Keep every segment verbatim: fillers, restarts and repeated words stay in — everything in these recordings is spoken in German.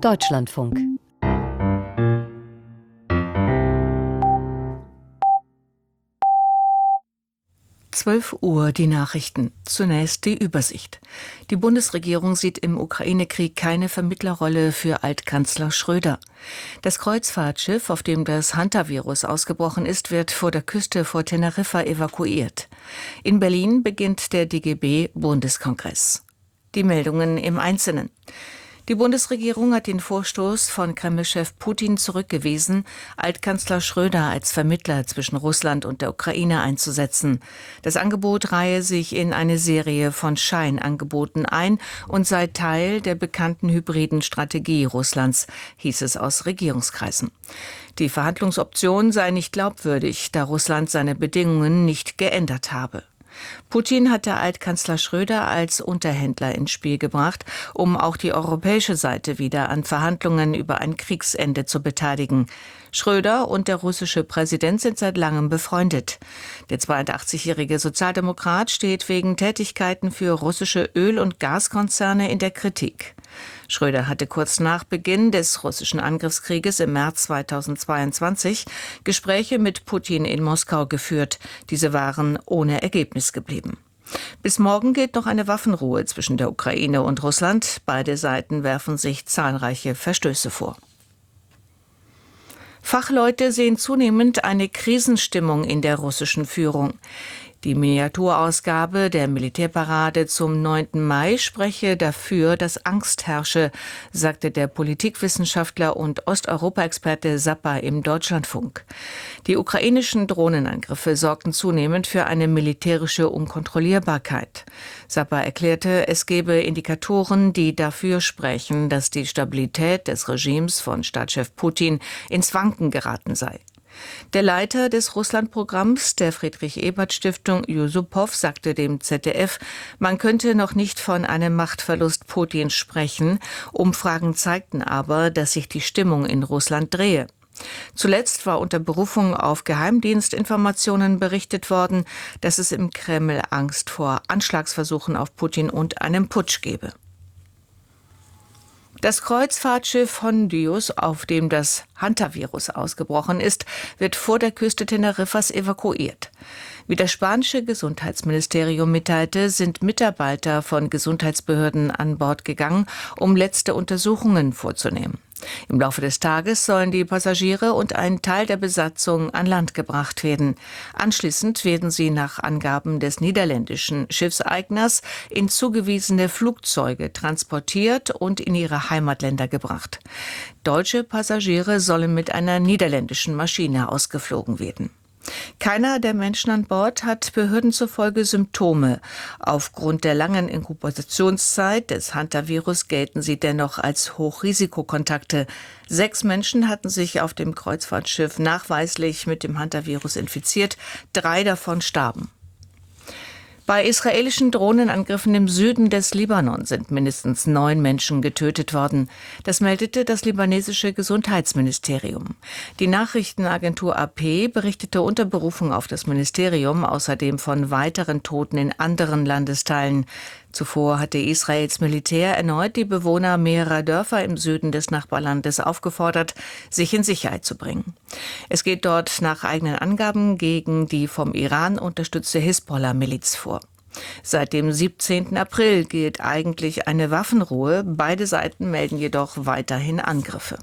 Deutschlandfunk. zwölf Uhr die Nachrichten. Zunächst die Übersicht. Die Bundesregierung sieht im Ukraine-Krieg keine Vermittlerrolle für Altkanzler Schröder. Das Kreuzfahrtschiff, auf dem das Hantavirus ausgebrochen ist, wird vor der Küste vor Teneriffa evakuiert. In Berlin beginnt der D G B-Bundeskongress. Die Meldungen im Einzelnen. Die Bundesregierung hat den Vorstoß von Kreml-Chef Putin zurückgewiesen, Altkanzler Schröder als Vermittler zwischen Russland und der Ukraine einzusetzen. Das Angebot reihe sich in eine Serie von Scheinangeboten ein und sei Teil der bekannten hybriden Strategie Russlands, hieß es aus Regierungskreisen. Die Verhandlungsoption sei nicht glaubwürdig, da Russland seine Bedingungen nicht geändert habe. Putin hatte Altkanzler Schröder als Unterhändler ins Spiel gebracht, um auch die europäische Seite wieder an Verhandlungen über ein Kriegsende zu beteiligen. Schröder und der russische Präsident sind seit langem befreundet. Der zweiundachtzigjährige Sozialdemokrat steht wegen Tätigkeiten für russische Öl- und Gaskonzerne in der Kritik. Schröder hatte kurz nach Beginn des russischen Angriffskrieges im März zweitausendzweiundzwanzig Gespräche mit Putin in Moskau geführt. Diese waren ohne Ergebnis geblieben. Bis morgen gilt noch eine Waffenruhe zwischen der Ukraine und Russland. Beide Seiten werfen sich zahlreiche Verstöße vor. Fachleute sehen zunehmend eine Krisenstimmung in der russischen Führung. Die Miniaturausgabe der Militärparade zum neunten Mai spreche dafür, dass Angst herrsche, sagte der Politikwissenschaftler und Osteuropa-Experte Sapper im Deutschlandfunk. Die ukrainischen Drohnenangriffe sorgten zunehmend für eine militärische Unkontrollierbarkeit. Sapper erklärte, es gebe Indikatoren, die dafür sprechen, dass die Stabilität des Regimes von Staatschef Putin ins Wanken geraten sei. Der Leiter des Russland-Programms der Friedrich-Ebert-Stiftung Jusupow sagte dem Z D F, man könnte noch nicht von einem Machtverlust Putins sprechen. Umfragen zeigten aber, dass sich die Stimmung in Russland drehe. Zuletzt war unter Berufung auf Geheimdienstinformationen berichtet worden, dass es im Kreml Angst vor Anschlagsversuchen auf Putin und einem Putsch gebe. Das Kreuzfahrtschiff Hondius, auf dem das Hantavirus ausgebrochen ist, wird vor der Küste Teneriffas evakuiert. Wie das spanische Gesundheitsministerium mitteilte, sind Mitarbeiter von Gesundheitsbehörden an Bord gegangen, um letzte Untersuchungen vorzunehmen. Im Laufe des Tages sollen die Passagiere und ein Teil der Besatzung an Land gebracht werden. Anschließend werden sie nach Angaben des niederländischen Schiffseigners in zugewiesene Flugzeuge transportiert und in ihre Heimatländer gebracht. Deutsche Passagiere sollen mit einer niederländischen Maschine ausgeflogen werden. Keiner der Menschen an Bord hat Behörden zufolge Symptome. Aufgrund der langen Inkubationszeit des Hantavirus gelten sie dennoch als Hochrisikokontakte. Sechs Menschen hatten sich auf dem Kreuzfahrtschiff nachweislich mit dem Hantavirus infiziert. Drei davon starben. Bei israelischen Drohnenangriffen im Süden des Libanon sind mindestens neun Menschen getötet worden. Das meldete das libanesische Gesundheitsministerium. Die Nachrichtenagentur A P berichtete unter Berufung auf das Ministerium außerdem von weiteren Toten in anderen Landesteilen. Zuvor hatte Israels Militär erneut die Bewohner mehrerer Dörfer im Süden des Nachbarlandes aufgefordert, sich in Sicherheit zu bringen. Es geht dort nach eigenen Angaben gegen die vom Iran unterstützte Hisbollah-Miliz vor. Seit dem siebzehnten April gilt eigentlich eine Waffenruhe. Beide Seiten melden jedoch weiterhin Angriffe.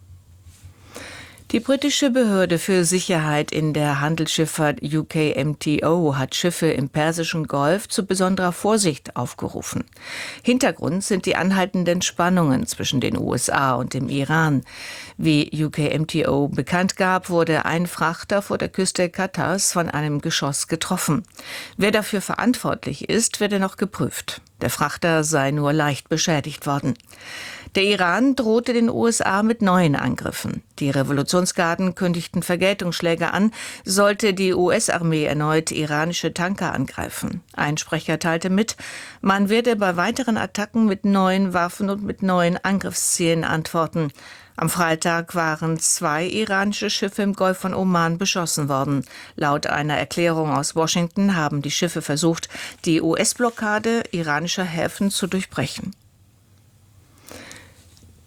Die britische Behörde für Sicherheit in der Handelsschifffahrt U K M T O hat Schiffe im Persischen Golf zu besonderer Vorsicht aufgerufen. Hintergrund sind die anhaltenden Spannungen zwischen den U S A und dem Iran. Wie U K M T O bekannt gab, wurde ein Frachter vor der Küste Katars von einem Geschoss getroffen. Wer dafür verantwortlich ist, werde noch geprüft. Der Frachter sei nur leicht beschädigt worden. Der Iran drohte den U S A mit neuen Angriffen. Die Revolutionsgarden kündigten Vergeltungsschläge an, sollte die U S-Armee erneut iranische Tanker angreifen. Ein Sprecher teilte mit, man werde bei weiteren Attacken mit neuen Waffen und mit neuen Angriffszielen antworten. Am Freitag waren zwei iranische Schiffe im Golf von Oman beschossen worden. Laut einer Erklärung aus Washington haben die Schiffe versucht, die U S-Blockade iranischer Häfen zu durchbrechen.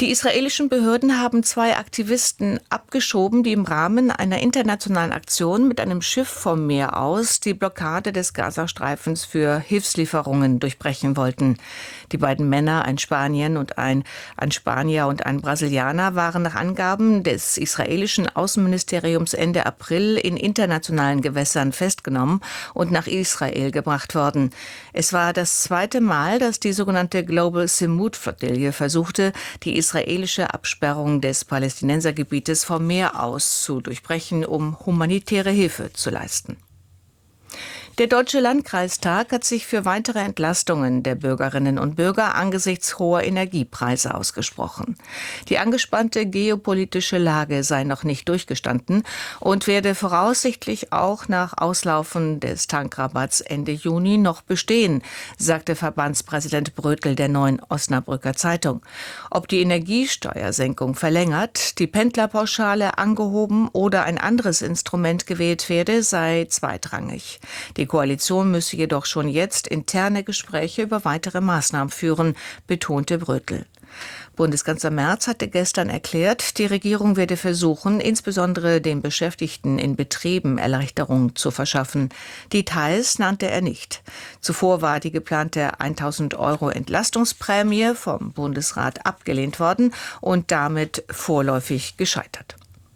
Die israelischen Behörden haben zwei Aktivisten abgeschoben, die im Rahmen einer internationalen Aktion mit einem Schiff vom Meer aus die Blockade des Gazastreifens für Hilfslieferungen durchbrechen wollten. Die beiden Männer, ein Spanier und ein, ein Spanier und ein Brasilianer, waren nach Angaben des israelischen Außenministeriums Ende April in internationalen Gewässern festgenommen und nach Israel gebracht worden. Es war das zweite Mal, dass die sogenannte Global Simoot-Flottille versuchte, die israelische Absperrung des Palästinensergebietes vom Meer aus zu durchbrechen, um humanitäre Hilfe zu leisten. Der Deutsche Landkreistag hat sich für weitere Entlastungen der Bürgerinnen und Bürger angesichts hoher Energiepreise ausgesprochen. Die angespannte geopolitische Lage sei noch nicht durchgestanden und werde voraussichtlich auch nach Auslaufen des Tankrabatts Ende Juni noch bestehen, sagte Verbandspräsident Brötl der Neuen Osnabrücker Zeitung. Ob die Energiesteuersenkung verlängert, die Pendlerpauschale angehoben oder ein anderes Instrument gewählt werde, sei zweitrangig. Die Koalition müsse jedoch schon jetzt interne Gespräche über weitere Maßnahmen führen, betonte Brötl. Bundeskanzler Merz hatte gestern erklärt, die Regierung werde versuchen, insbesondere den Beschäftigten in Betrieben Erleichterung zu verschaffen. Details nannte er nicht. Zuvor war die geplante tausend Euro Entlastungsprämie vom Bundesrat abgelehnt worden und damit vorläufig gescheitert.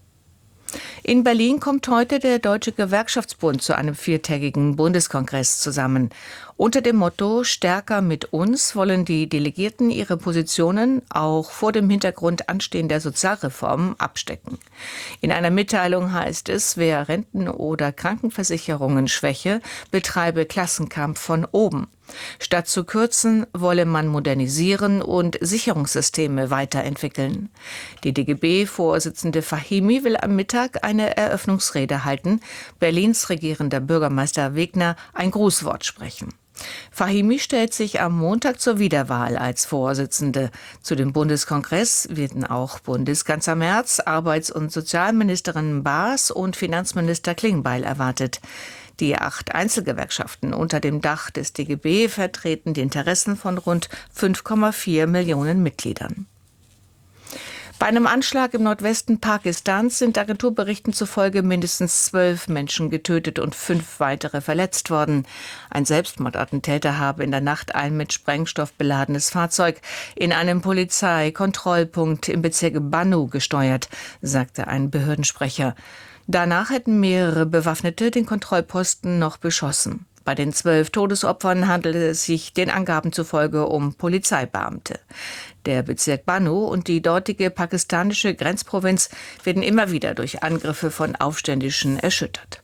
In Berlin kommt heute der Deutsche Gewerkschaftsbund zu einem viertägigen Bundeskongress zusammen. Unter dem Motto »Stärker mit uns« wollen die Delegierten ihre Positionen auch vor dem Hintergrund anstehender Sozialreformen abstecken. In einer Mitteilung heißt es, wer Renten- oder Krankenversicherungen schwäche, betreibe Klassenkampf von oben. Statt zu kürzen, wolle man modernisieren und Sicherungssysteme weiterentwickeln. Die D G B-Vorsitzende Fahimi will am Mittag eine Eröffnungsrede halten, Berlins regierender Bürgermeister Wegner ein Grußwort sprechen. Fahimi stellt sich am Montag zur Wiederwahl als Vorsitzende. Zu dem Bundeskongress werden auch Bundeskanzler Merz, Arbeits- und Sozialministerin Baas und Finanzminister Klingbeil erwartet. Die acht Einzelgewerkschaften unter dem Dach des D G B vertreten die Interessen von rund fünf Komma vier Millionen Mitgliedern. Bei einem Anschlag im Nordwesten Pakistans sind Agenturberichten zufolge mindestens zwölf Menschen getötet und fünf weitere verletzt worden. Ein Selbstmordattentäter habe in der Nacht ein mit Sprengstoff beladenes Fahrzeug in einem Polizeikontrollpunkt im Bezirk Bannu gesteuert, sagte ein Behördensprecher. Danach hätten mehrere Bewaffnete den Kontrollposten noch beschossen. Bei den zwölf Todesopfern handelte es sich den Angaben zufolge um Polizeibeamte. Der Bezirk Bannu und die dortige pakistanische Grenzprovinz werden immer wieder durch Angriffe von Aufständischen erschüttert.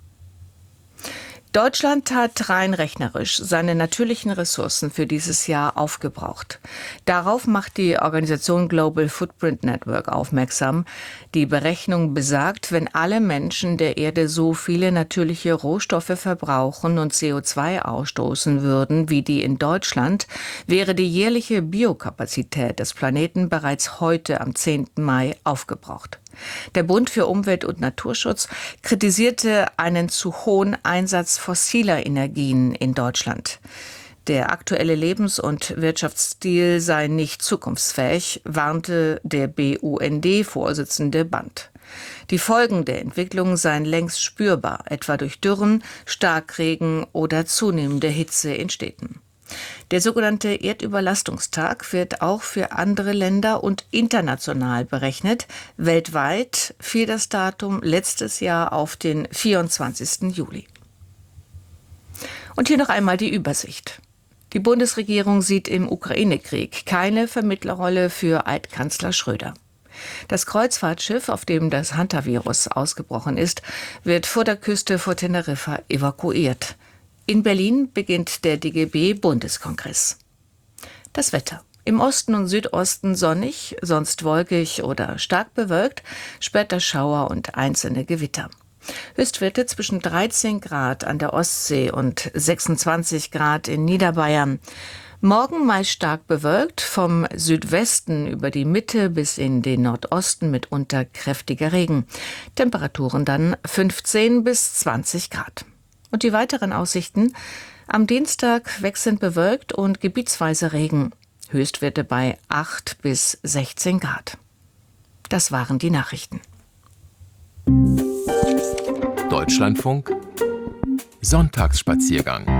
Deutschland hat rein rechnerisch seine natürlichen Ressourcen für dieses Jahr aufgebraucht. Darauf macht die Organisation Global Footprint Network aufmerksam. Die Berechnung besagt, wenn alle Menschen der Erde so viele natürliche Rohstoffe verbrauchen und C O zwei ausstoßen würden wie die in Deutschland, wäre die jährliche Biokapazität des Planeten bereits heute am zehnten Mai aufgebraucht. Der Bund für Umwelt und Naturschutz kritisierte einen zu hohen Einsatz fossiler Energien in Deutschland. Der aktuelle Lebens- und Wirtschaftsstil sei nicht zukunftsfähig, warnte der B U N D-Vorsitzende Band. Die Folgen der Entwicklung seien längst spürbar, etwa durch Dürren, Starkregen oder zunehmende Hitze in Städten. Der sogenannte Erdüberlastungstag wird auch für andere Länder und international berechnet. Weltweit fiel das Datum letztes Jahr auf den vierundzwanzigsten Juli. Und hier noch einmal die Übersicht. Die Bundesregierung sieht im Ukraine-Krieg keine Vermittlerrolle für Altkanzler Schröder. Das Kreuzfahrtschiff, auf dem das Hantavirus ausgebrochen ist, wird vor der Küste vor Teneriffa evakuiert. In Berlin beginnt der D G B-Bundeskongress. Das Wetter. Im Osten und Südosten sonnig, sonst wolkig oder stark bewölkt, später Schauer und einzelne Gewitter. Höchstwerte zwischen dreizehn Grad an der Ostsee und sechsundzwanzig Grad in Niederbayern. Morgen meist stark bewölkt, vom Südwesten über die Mitte bis in den Nordosten mitunter kräftiger Regen. Temperaturen dann fünfzehn bis zwanzig Grad. Und die weiteren Aussichten: Am Dienstag wechselnd bewölkt und gebietsweise Regen. Höchstwerte bei acht bis sechzehn Grad. Das waren die Nachrichten. Deutschlandfunk Sonntagsspaziergang.